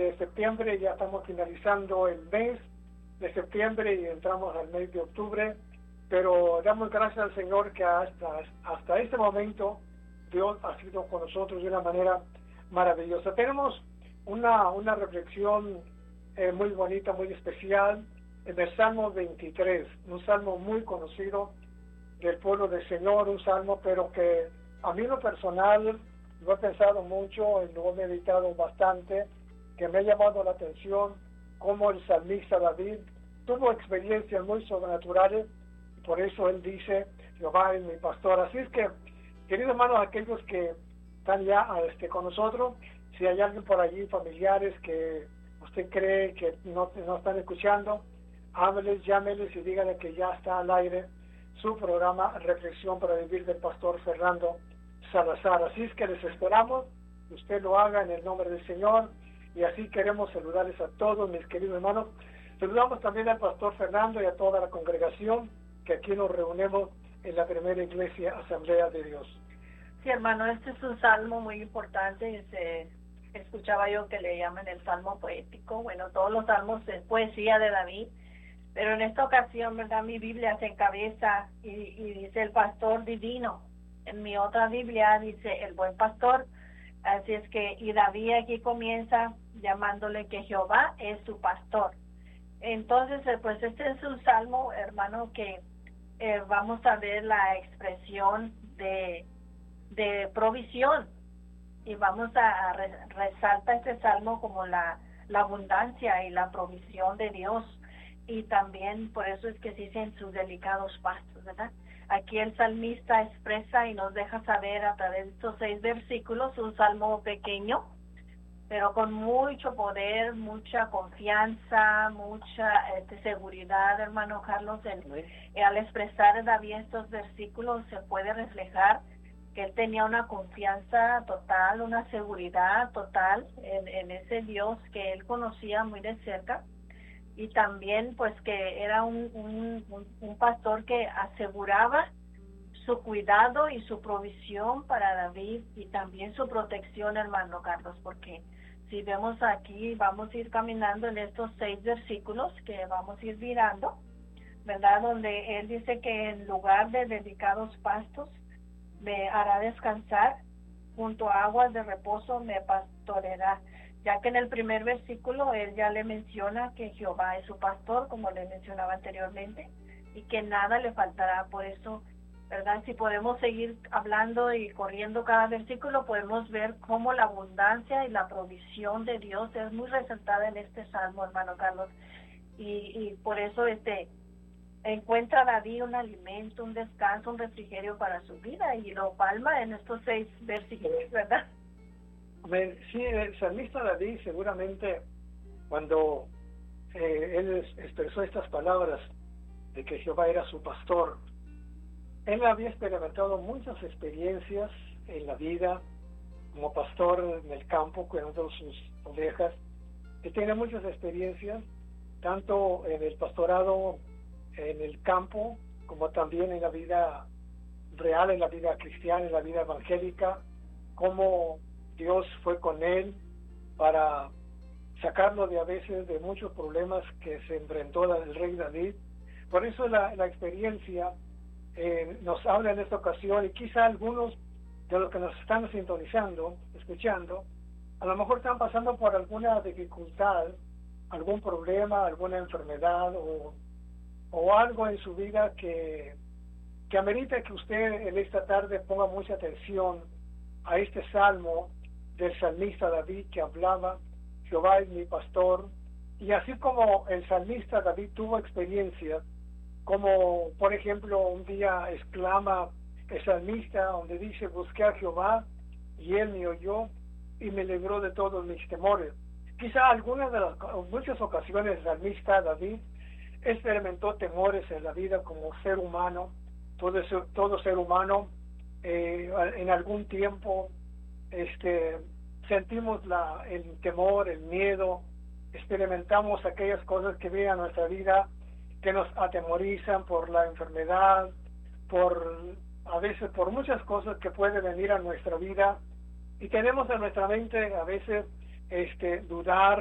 de septiembre, ya estamos finalizando el mes de septiembre y entramos al mes de octubre, pero damos gracias al Señor que hasta este momento Dios ha sido con nosotros de una manera maravillosa. Tenemos una reflexión muy bonita, muy especial, en el Salmo 23, un salmo muy conocido del pueblo del Señor, un salmo pero que a mí en lo personal lo he pensado mucho y lo he meditado bastante, que me ha llamado la atención cómo el salmista David tuvo experiencias muy sobrenaturales y por eso él dice: Jehová es mi pastor. Así es que, queridos hermanos, aquellos que están ya con nosotros, si hay alguien por allí, familiares que usted cree que no están escuchando, hábleles, llámeles y díganle que ya está al aire su programa Reflexión para Vivir del pastor Fernando Salazar. Así es que les esperamos, que usted lo haga en el nombre del Señor, y así queremos saludarles a todos, mis queridos hermanos. Saludamos también al pastor Fernando y a toda la congregación que aquí nos reunimos en la primera iglesia Asamblea de Dios. Sí, hermano, este es un salmo muy importante. Escuchaba yo que le llaman el salmo poético. Bueno, todos los salmos es poesía de David, pero en esta ocasión, ¿verdad?, mi Biblia se encabeza y dice el pastor divino. En mi otra Biblia dice el buen pastor. Así es que, y David aquí comienza llamándole que Jehová es su pastor. Entonces, pues este es un salmo, hermano, que vamos a ver la expresión de provisión, y vamos a resalta este salmo como la abundancia y la provisión de Dios, y también por eso es que se dicen sus delicados pastos, ¿verdad? Aquí el salmista expresa y nos deja saber a través de estos 6 versículos, un salmo pequeño, pero con mucho poder, mucha confianza, mucha seguridad, hermano Carlos. Al expresar David estos versículos se puede reflejar que él tenía una confianza total, una seguridad total en ese Dios que él conocía muy de cerca, y también pues que era un pastor que aseguraba su cuidado y su provisión para David, y también su protección, hermano Carlos, porque si vemos aquí, vamos a ir caminando en estos 6 versículos que vamos a ir mirando, ¿verdad?, donde él dice que en lugar de delicados pastos me hará descansar, junto a aguas de reposo me pastoreará, ya que en el primer versículo él ya le menciona que Jehová es su pastor, como le mencionaba anteriormente, y que nada le faltará. Por eso, ¿verdad?, si podemos seguir hablando y corriendo cada versículo, podemos ver cómo la abundancia y la provisión de Dios es muy resaltada en este salmo, hermano Carlos, y por eso encuentra David un alimento, un descanso, un refrigerio para su vida, y lo palma en estos 6 versículos, ¿verdad? Sí, el salmista David seguramente, cuando él expresó estas palabras de que Jehová era su pastor, él había experimentado muchas experiencias en la vida como pastor en el campo, cuidando sus ovejas, que tiene muchas experiencias, tanto en el pastorado en el campo, como también en la vida real, en la vida cristiana, en la vida evangélica, cómo Dios fue con él para sacarlo a veces de muchos problemas que se enfrentó el rey David. Por eso la experiencia nos habla en esta ocasión, y quizá algunos de los que nos están sintonizando, escuchando, a lo mejor están pasando por alguna dificultad, algún problema, alguna enfermedad o algo en su vida que amerita que usted en esta tarde ponga mucha atención a este salmo del salmista David, que hablaba: Jehová es mi pastor. Y así como el salmista David tuvo experiencias, como por ejemplo un día exclama el salmista donde dice: busqué a Jehová y él me oyó y me libró de todos mis temores. Quizá muchas ocasiones el salmista David experimentó temores en la vida como ser humano. Todo ser humano en algún tiempo sentimos el temor, el miedo, experimentamos aquellas cosas que vienen a nuestra vida que nos atemorizan por la enfermedad, a veces por muchas cosas que pueden venir a nuestra vida, y tenemos en nuestra mente a veces dudar